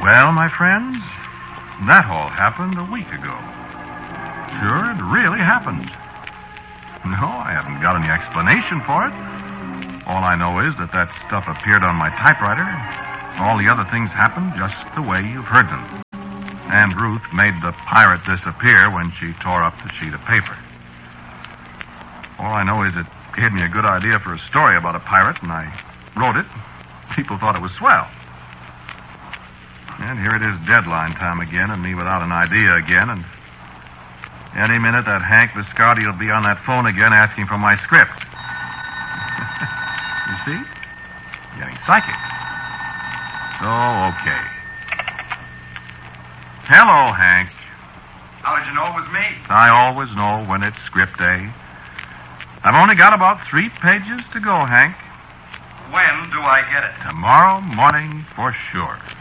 Well, my friends, that all happened a week ago. Sure, it really happened. No, I haven't got any explanation for it. All I know is that stuff appeared on my typewriter. All the other things happened just the way you've heard them. And Ruth made the pirate disappear when she tore up the sheet of paper. All I know is it gave me a good idea for a story about a pirate, and I wrote it. People thought it was swell. And here it is deadline time again, and me without an idea again, and any minute that Hank Viscardi will be on that phone again asking for my script. You see? Getting psychic. So, okay. Hello, Hank. How did you know it was me? I always know when it's script day. I've only got about 3 pages to go, Hank. When do I get it? Tomorrow morning for sure.